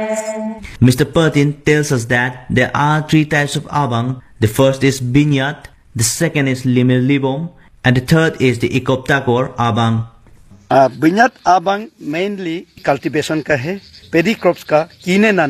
Mr. Pertin tells us that there are three types of abang. The first is binyat, the second is limil libom, and the third is the ikoptakor abang. Binyat abang mainly cultivation का है, paddy crops का कीने